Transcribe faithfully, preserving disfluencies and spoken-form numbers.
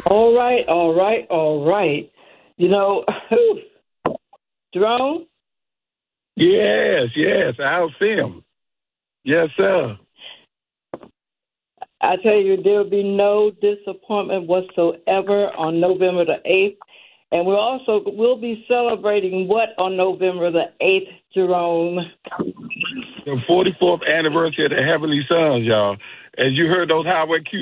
All right, all right, all right. You know, Jerome, Yes, yes, I'll see him. Yes, sir. I tell you, there will be no disappointment whatsoever on November the eighth. And we'll also we'll be celebrating what on November the eighth, Jerome? The forty-fourth anniversary of the Heavenly Sons, y'all. As you heard those Highway Q